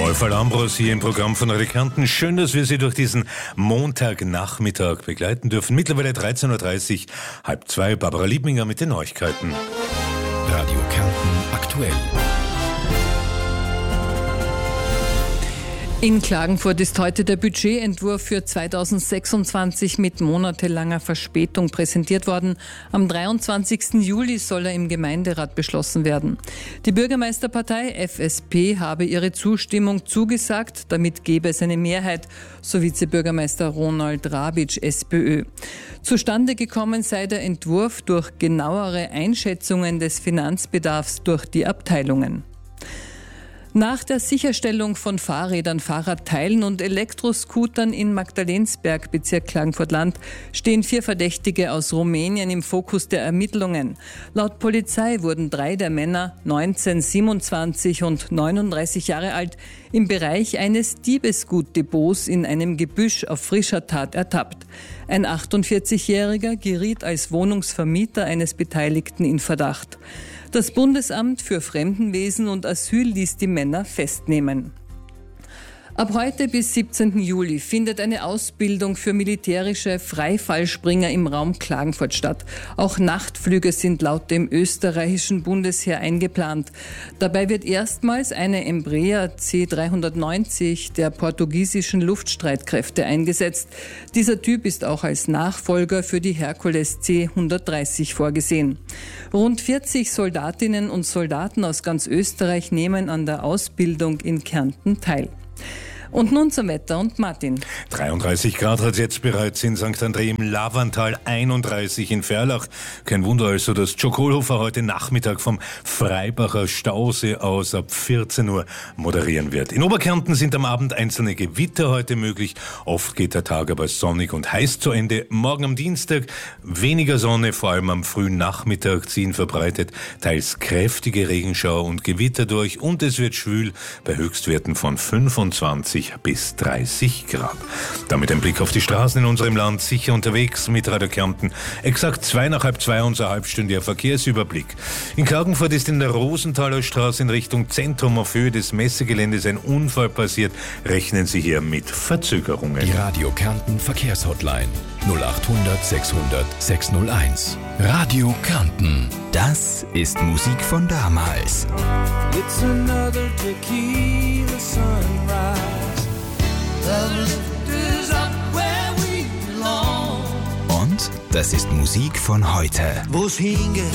Wolf Alambros hier im Programm von Radio Kärnten. Schön, dass wir Sie durch diesen Montagnachmittag begleiten dürfen. Mittlerweile 13.30 Uhr, 1:30. Barbara Liebminger mit den Neuigkeiten. Radio Kärnten aktuell. In Klagenfurt ist heute der Budgetentwurf für 2026 mit monatelanger Verspätung präsentiert worden. Am 23. Juli soll er im Gemeinderat beschlossen werden. Die Bürgermeisterpartei FSP habe ihre Zustimmung zugesagt, damit gebe es eine Mehrheit, so Vizebürgermeister Ronald Rabitsch, SPÖ. Zustande gekommen sei der Entwurf durch genauere Einschätzungen des Finanzbedarfs durch die Abteilungen. Nach der Sicherstellung von Fahrrädern, Fahrradteilen und Elektroscootern in Magdalensberg, Bezirk Klagenfurt-Land, stehen 4 Verdächtige aus Rumänien im Fokus der Ermittlungen. Laut Polizei wurden 3 der Männer, 19, 27 und 39 Jahre alt, im Bereich eines Diebesgutdepots in einem Gebüsch auf frischer Tat ertappt. Ein 48-Jähriger geriet als Wohnungsvermieter eines Beteiligten in Verdacht. Das Bundesamt für Fremdenwesen und Asyl ließ die Männer festnehmen. Ab heute bis 17. Juli findet eine Ausbildung für militärische Freifallspringer im Raum Klagenfurt statt. Auch Nachtflüge sind laut dem österreichischen Bundesheer eingeplant. Dabei wird erstmals eine Embraer C390 der portugiesischen Luftstreitkräfte eingesetzt. Dieser Typ ist auch als Nachfolger für die Herkules C130 vorgesehen. Rund 40 Soldatinnen und Soldaten aus ganz Österreich nehmen an der Ausbildung in Kärnten teil. Und nun zum Wetter und Martin. 33 Grad hat es jetzt bereits in St. André im Lavantal, 31 in Ferlach. Kein Wunder also, dass Joe Kohlhofer heute Nachmittag vom Freibacher Stausee aus ab 14 Uhr moderieren wird. In Oberkärnten sind am Abend einzelne Gewitter heute möglich. Oft geht der Tag aber sonnig und heiß zu Ende. Morgen am Dienstag weniger Sonne, vor allem am frühen Nachmittag ziehen verbreitet teils kräftige Regenschauer und Gewitter durch und es wird schwül bei Höchstwerten von 25 bis 30 Grad. Damit ein Blick auf die Straßen in unserem Land, sicher unterwegs mit Radio Kärnten. Exakt 1:55 unser halbstündiger Verkehrsüberblick. In Klagenfurt ist in der Rosenthaler Straße in Richtung Zentrum auf Höhe des Messegeländes ein Unfall passiert. Rechnen Sie hier mit Verzögerungen. Die Radio Kärnten Verkehrshotline 0800 600 601. Radio Kärnten. Das ist Musik von damals. It's another tequila sunrise. The lift is up where we belong. Und das ist Musik von heute. Wo's hingeht.